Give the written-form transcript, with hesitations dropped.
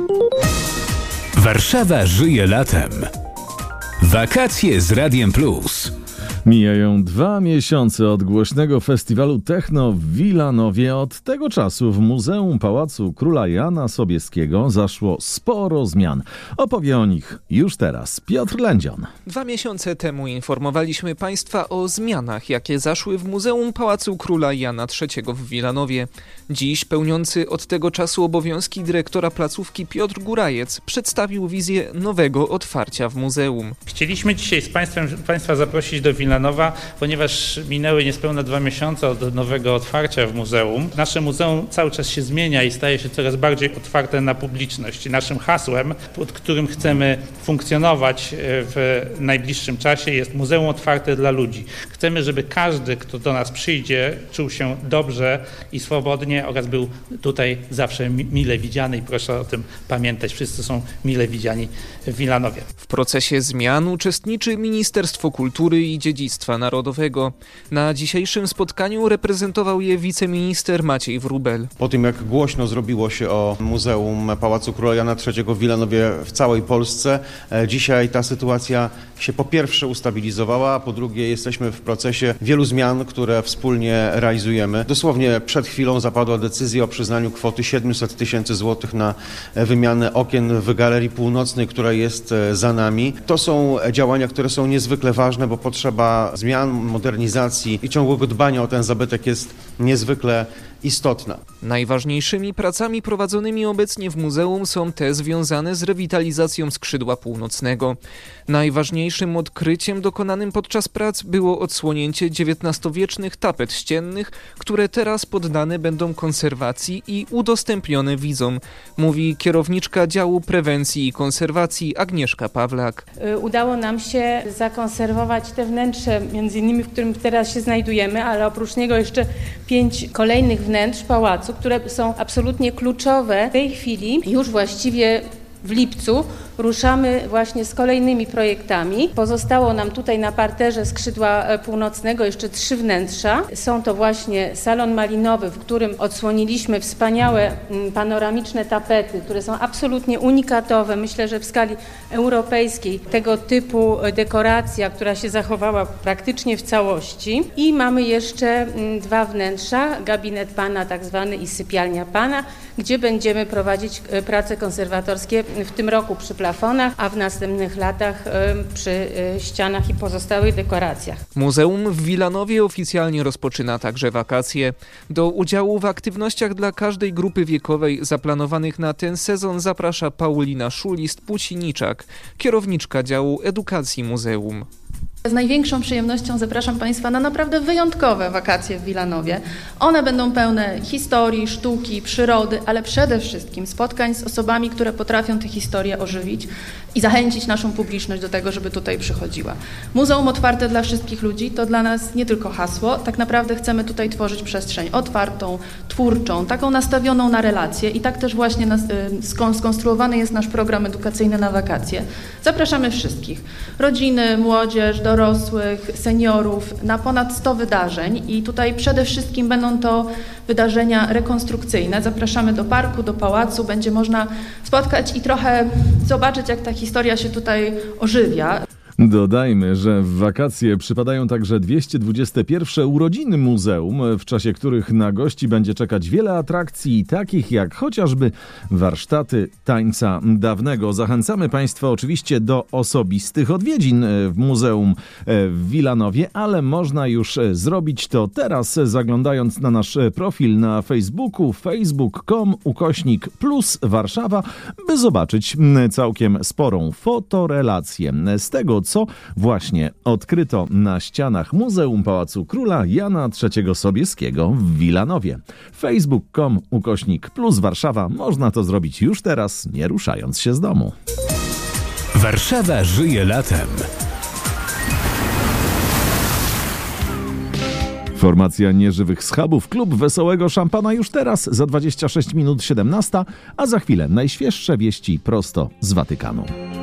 Warszawa żyje latem. Wakacje z Radiem Plus. Mijają 2 miesiące od głośnego festiwalu Techno w Wilanowie. Od tego czasu w Muzeum Pałacu Króla Jana Sobieskiego zaszło sporo zmian. Opowie o nich już teraz Piotr Lędzion. 2 miesiące temu informowaliśmy Państwa o zmianach, jakie zaszły w Muzeum Pałacu Króla Jana III w Wilanowie. Dziś pełniący od tego czasu obowiązki dyrektora placówki Piotr Górajec przedstawił wizję nowego otwarcia w muzeum. Chcieliśmy dzisiaj z Państwa zaprosić do Wilanowa, ponieważ minęły niespełna 2 miesiące od nowego otwarcia w muzeum. Nasze muzeum cały czas się zmienia i staje się coraz bardziej otwarte na publiczność. Naszym hasłem, pod którym chcemy funkcjonować w najbliższym czasie, jest Muzeum Otwarte dla ludzi. Chcemy, żeby każdy, kto do nas przyjdzie, czuł się dobrze i swobodnie oraz był tutaj zawsze mile widziany i proszę o tym pamiętać. Wszyscy są mile widziani w Wilanowie. W procesie zmian uczestniczy Ministerstwo Kultury i Dziedzictwa Narodowego. Na dzisiejszym spotkaniu reprezentował je wiceminister Maciej Wróbel. Po tym, jak głośno zrobiło się o Muzeum Pałacu Króla Jana III w Wilanowie w całej Polsce, dzisiaj ta sytuacja się po pierwsze ustabilizowała, a po drugie jesteśmy w procesie wielu zmian, które wspólnie realizujemy. Dosłownie przed chwilą zapadła decyzja o przyznaniu kwoty 700 tysięcy złotych na wymianę okien w Galerii Północnej, która jest za nami. To są działania, które są niezwykle ważne, bo potrzeba zmian, modernizacji i ciągłego dbania o ten zabytek jest niezwykle istotna. Najważniejszymi pracami prowadzonymi obecnie w muzeum są te związane z rewitalizacją skrzydła północnego. Najważniejszym odkryciem dokonanym podczas prac było odsłonięcie XIX-wiecznych tapet ściennych, które teraz poddane będą konserwacji i udostępnione widzom, mówi kierowniczka działu prewencji i konserwacji Agnieszka Pawlak. Udało nam się zakonserwować te wnętrze, między innymi w którym teraz się znajdujemy, ale oprócz niego jeszcze 5 kolejnych wnętrz pałacu, które są absolutnie kluczowe. W tej chwili już właściwie w lipcu ruszamy właśnie z kolejnymi projektami. Pozostało nam tutaj na parterze skrzydła północnego jeszcze 3 wnętrza. Są to właśnie salon malinowy, w którym odsłoniliśmy wspaniałe panoramiczne tapety, które są absolutnie unikatowe. Myślę, że w skali europejskiej tego typu dekoracja, która się zachowała praktycznie w całości. I mamy jeszcze 2 wnętrza, gabinet pana tak zwany i sypialnia pana, gdzie będziemy prowadzić prace konserwatorskie w tym roku przy plafonach, a w następnych latach przy ścianach i pozostałych dekoracjach. Muzeum w Wilanowie oficjalnie rozpoczyna także wakacje. Do udziału w aktywnościach dla każdej grupy wiekowej zaplanowanych na ten sezon zaprasza Paulina Szulist-Puciniczak, kierowniczka działu edukacji muzeum. Z największą przyjemnością zapraszam Państwa na naprawdę wyjątkowe wakacje w Wilanowie. One będą pełne historii, sztuki, przyrody, ale przede wszystkim spotkań z osobami, które potrafią tę historię ożywić i zachęcić naszą publiczność do tego, żeby tutaj przychodziła. Muzeum otwarte dla wszystkich ludzi to dla nas nie tylko hasło, tak naprawdę chcemy tutaj tworzyć przestrzeń otwartą, twórczą, taką nastawioną na relacje i tak też właśnie skonstruowany jest nasz program edukacyjny na wakacje. Zapraszamy wszystkich, rodziny, młodzież, dorosłych, seniorów na ponad 100 wydarzeń i tutaj przede wszystkim będą to wydarzenia rekonstrukcyjne. Zapraszamy do parku, do pałacu, będzie można spotkać i trochę zobaczyć, jak ta historia się tutaj ożywia. Dodajmy, że w wakacje przypadają także 221 urodziny muzeum, w czasie których na gości będzie czekać wiele atrakcji, takich jak chociażby warsztaty tańca dawnego. Zachęcamy Państwa oczywiście do osobistych odwiedzin w muzeum w Wilanowie, ale można już zrobić to teraz, zaglądając na nasz profil na Facebooku facebook.com/Warszawa, by zobaczyć całkiem sporą fotorelację z tego, co właśnie odkryto na ścianach Muzeum Pałacu Króla Jana III Sobieskiego w Wilanowie. facebook.com/Warszawa. Można to zrobić już teraz, nie ruszając się z domu. Warszawa żyje latem. Formacja nieżywych schabów, klub wesołego szampana już teraz, za 26 minut 17, a za chwilę najświeższe wieści prosto z Watykanu.